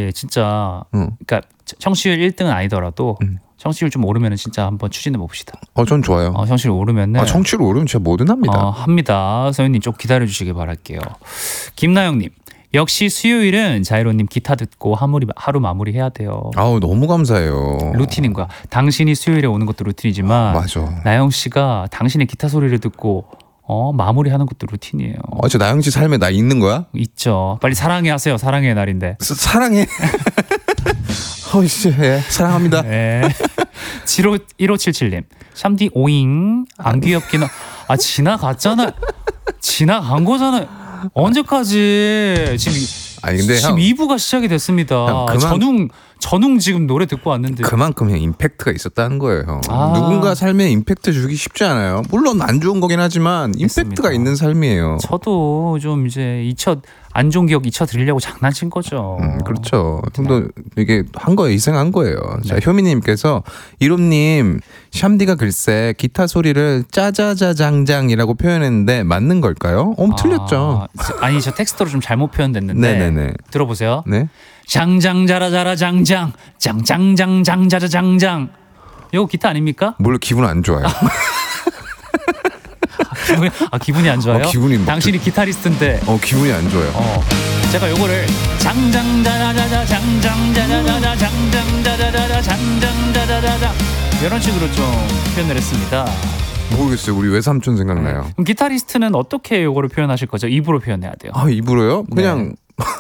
이게 진짜 그러니까 청취율 1등은 아니더라도 청취율 좀 오르면 진짜 한번 추진해 봅시다. 전 좋아요. 청취율 오르면은 청취율 오르면 진짜 뭐든 합니다. 합니다. 서윤님 좀 기다려 주시길 바랄게요. 김나영님 역시 수요일은 자이로님 기타 듣고 하루 마무리해야 돼요. 너무 감사해요. 루틴인 거야. 당신이 수요일에 오는 것도 루틴이지만 맞아. 나영 씨가 당신의 기타 소리를 듣고 마무리하는 것도 루틴이에요. 저 나영 씨 삶에 나 있는 거야? 있죠. 빨리 사랑해 하세요. 사랑의 날인데. 사랑해. 사랑합니다. 네. 1577님 샴디 오잉 안 귀엽긴 지나갔잖아. 지나간 거잖아요. 언제까지 근데 지금 2부가 시작이 됐습니다. 전웅 지금 노래 듣고 왔는데 그만큼 임팩트가 있었다는 거예요. 누군가 삶에 임팩트 주기 쉽지 않아요. 물론 안 좋은 거긴 하지만 임팩트가 있는 삶이에요. 저도 좀 이제 안 좋은 기억 잊혀드리려고 장난친 거죠. 그렇죠. 또 이게 한 거예요. 희생한 거예요. 자, 효미님께서 이롬님 샴디가 글쎄 기타 소리를 짜자자장장이라고 표현했는데 맞는 걸까요? 틀렸죠. 아니 저 텍스트로 좀 잘못 표현됐는데 네네네. 들어보세요. 네. 장장자라자라 장장 장장장장자라 장장. 이거 기타 아닙니까? 물론 기분 안 좋아요. 기분이 안 좋아요? 당신이 기타리스트인데 기분이 안 좋아요. 제가 요거를 장장자자자자 장장자자자자 장장자자자자 장장자자자자 이런 식으로 좀 표현을 했습니다. 모르겠어요. 우리 외삼촌 생각나요. 그럼 기타리스트는 어떻게 요거를 표현하실 거죠? 입으로 표현해야 돼요. 입으로요? 그냥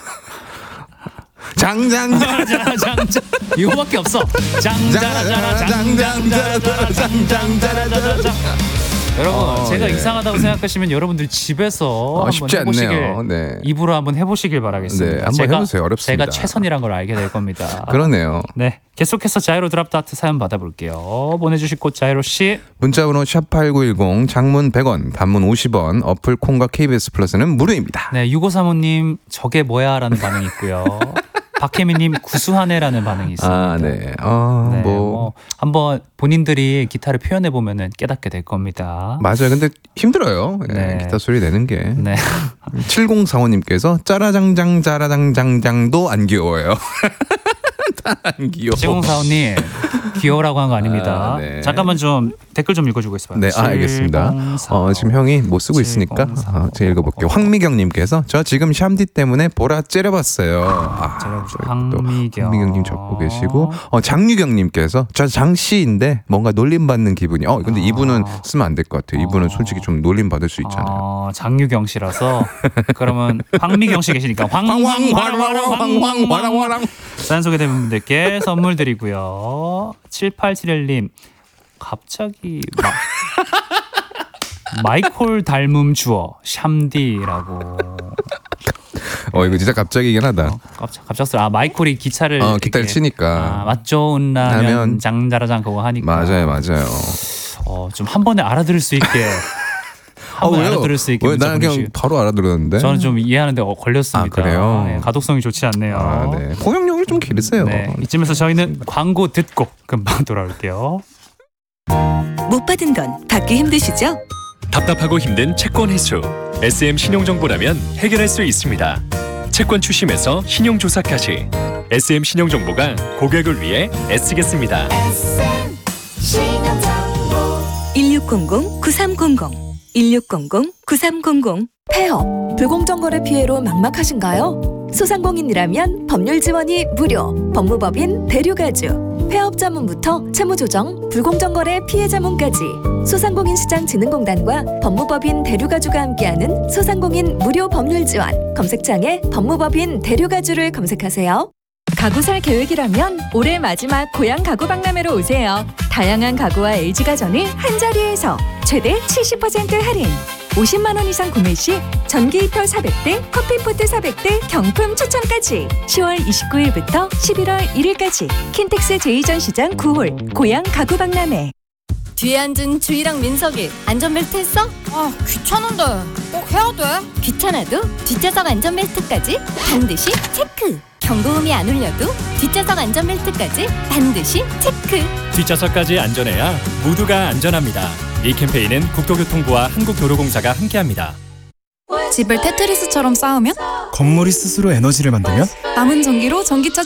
장장자자장장 이거밖에 없어. 장자라자라 장장자라자라 장장자라자라. 여러분 제가 이상하다고 생각하시면 여러분들 집에서 한번 해보시길 입으로 한번 해보시길 바라겠습니다. 네, 한번 해보세요. 어렵습니다. 제가 최선이란 걸 알게 될 겁니다. 그러네요. 네, 계속해서 자이로 드랍다트 사연 받아볼게요. 보내주실 곳 자이로 씨. 문자번호 샵8910 장문 100원 단문 50원 어플 콩과 KBS 플러스는 무료입니다. 네, 6535님 저게 뭐야 라는 반응이 있고요. 박혜민님 구수하네라는 반응이 있습니다. 네. 한번 본인들이 기타를 표현해 보면은 깨닫게 될 겁니다. 맞아요. 근데 힘들어요. 기타 소리 내는 게. 네. 7045님께서 짜라장장 짜라장장장도 안 귀여워요. 안 귀여워. 7045님 귀여우라고 한 거 아닙니다. 네. 잠깐만 좀 댓글 좀 읽어주고 있어봐요. 네, 알겠습니다. 지금 형이 못 쓰고 있으니까 제가 읽어볼게요. 황미경님께서 저 지금 샴디 때문에 보라 째려봤어요. 황미경님 적고 계시고 장유경님께서 저 장씨인데 뭔가 놀림받는 기분이. 근데 이분은 쓰면 안 될 것 같아요. 이분은 솔직히 좀 놀림받을 수 있잖아요. 장유경 씨라서 그러면 황미경 씨 계시니까 황황 사연 소개된 분들께 선물 드리고요. 7871님 갑자기 마이콜 닮음 주어 샴디라고. 이거 진짜 갑자기긴 하다. 갑작스러워. 마이콜이 기타를 치니까 맛 좋은 라면 장자라장 그거 하니까. 맞아요. 좀 한 번에 알아들을 수 있게. 알아들을 수 있게. 나는 그냥 바로 알아들었는데. 저는 좀 이해하는데 걸렸습니다. 그래요? 네, 가독성이 좋지 않네요. 네. 포용력을 좀 기르세요. 네, 이쯤에서 저희는 광고 듣고 금방 돌아올게요. 못 받은 건 받기 힘드시죠? 답답하고 힘든 채권 회수. SM 신용정보라면 해결할 수 있습니다. 채권 추심에서 신용조사까지 SM 신용정보가 고객을 위해 애쓰겠습니다. 1600-9300 1600-9300 폐업, 불공정거래 피해로 막막하신가요? 소상공인이라면 법률 지원이 무료, 법무법인 대류가주, 폐업 자문부터 채무조정, 불공정거래 피해 자문까지 소상공인시장진흥공단과 법무법인 대류가주가 함께하는 소상공인 무료 법률 지원. 검색창에 법무법인 대류가주를 검색하세요. 가구 살 계획이라면 올해 마지막 고향 가구 박람회로 오세요. 다양한 가구와 LG가전을 한자리에서 최대 70% 할인. 50만 원 이상 구매 시 전기 히터 400대, 커피포트 400대 경품 추첨까지. 10월 29일부터 11월 1일까지 킨텍스 제2전시장 9홀 고향 가구 박람회. 뒤에 앉은 주희랑 민석이 안전벨트 했어? 귀찮은데 꼭 해야 돼? 귀찮아도 뒷좌석 안전벨트까지 반드시 체크. 경고음이 안 울려도 뒷좌석 안전벨트까지 반드시 체크. 뒷좌석까지 안전해야 모두가 안전합니다. 이 캠페인은 국토교통부와 한국도로공사가 함께합니다. 집을 테트리스처럼 쌓으면? 건물이 스스로 에너지를 만들면? 남은 전기로 전기차